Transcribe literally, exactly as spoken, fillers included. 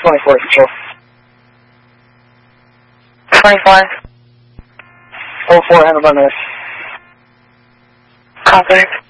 twenty-four, control. twenty-four. oh four, handle by minute. Copy.